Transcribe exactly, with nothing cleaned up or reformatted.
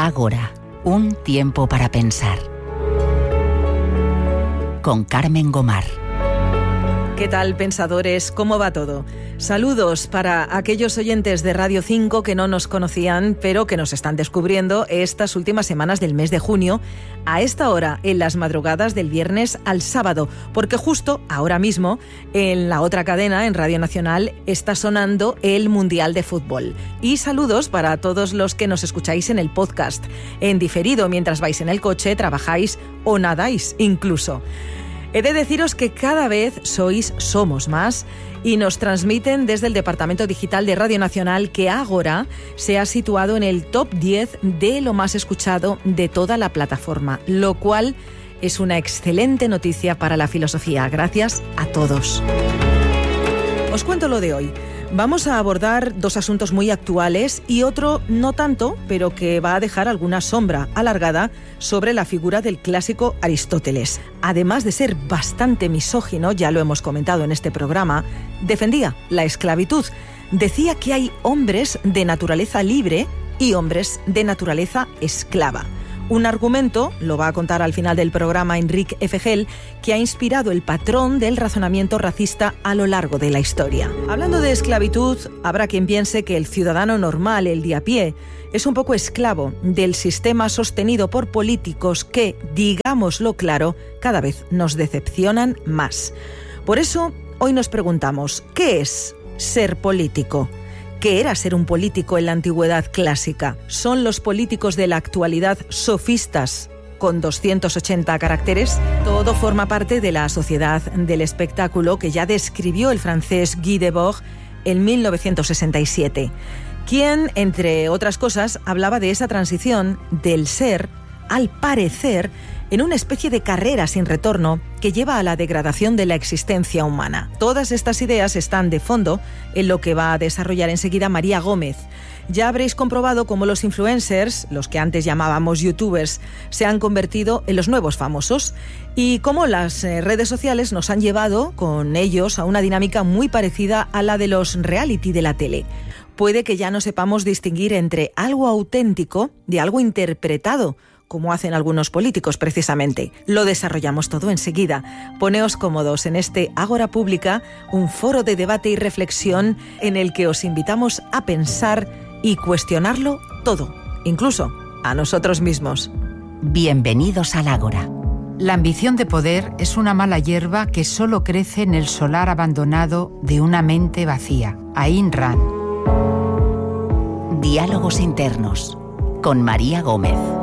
Ágora, un tiempo para pensar. Con Carmen Gomar. ¿Qué tal, pensadores? ¿Cómo va todo? Saludos para aquellos oyentes de Radio cinco que no nos conocían, pero que nos están descubriendo estas últimas semanas del mes de junio, a esta hora, en las madrugadas del viernes al sábado, porque justo ahora mismo, en la otra cadena, en Radio Nacional, está sonando el Mundial de Fútbol. Y saludos para todos los que nos escucháis en el podcast, en diferido mientras vais en el coche, trabajáis o nadáis incluso. He de deciros que cada vez sois, somos más, y nos transmiten desde el Departamento Digital de Radio Nacional que Ágora se ha situado en el top diez de lo más escuchado de toda la plataforma, lo cual es una excelente noticia para la filosofía. Gracias a todos. Os cuento lo de hoy. Vamos a abordar dos asuntos muy actuales y otro no tanto, pero que va a dejar alguna sombra alargada sobre la figura del clásico Aristóteles. Además de ser bastante misógino, ya lo hemos comentado en este programa, defendía la esclavitud. Decía que hay hombres de naturaleza libre y hombres de naturaleza esclava. Un argumento, lo va a contar al final del programa Enric Efegel, que ha inspirado el patrón del razonamiento racista a lo largo de la historia. Hablando de esclavitud, habrá quien piense que el ciudadano normal, el de a pie, es un poco esclavo del sistema sostenido por políticos que, digámoslo claro, cada vez nos decepcionan más. Por eso, hoy nos preguntamos, ¿qué es ser político? ¿Qué era ser un político en la antigüedad clásica? ¿Son los políticos de la actualidad sofistas con doscientos ochenta caracteres? Todo forma parte de la sociedad del espectáculo que ya describió el francés Guy Debord en mil novecientos sesenta y siete, quien, entre otras cosas, hablaba de esa transición del ser al parecer en una especie de carrera sin retorno que lleva a la degradación de la existencia humana. Todas estas ideas están de fondo en lo que va a desarrollar enseguida María Gómez. Ya habréis comprobado cómo los influencers, los que antes llamábamos youtubers, se han convertido en los nuevos famosos y cómo las redes sociales nos han llevado con ellos a una dinámica muy parecida a la de los reality de la tele. Puede que ya no sepamos distinguir entre algo auténtico de algo interpretado, como hacen algunos políticos precisamente. Lo desarrollamos todo enseguida. Poneos cómodos en este Ágora Pública, un foro de debate y reflexión en el que os invitamos a pensar y cuestionarlo todo, incluso a nosotros mismos. Bienvenidos al Ágora. La ambición de poder es una mala hierba que solo crece en el solar abandonado de una mente vacía. Ayn Rand. Diálogos internos con María Gómez.